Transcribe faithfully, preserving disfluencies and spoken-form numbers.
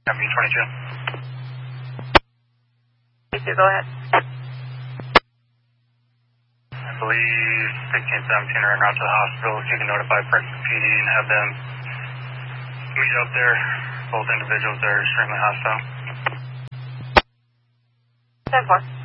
W twenty-two. twenty-two, go ahead. I believe sixteen seventeen are en route to the hospital. If you can notify Franklin P D and have them meet up there. Both individuals are extremely hostile. ten four.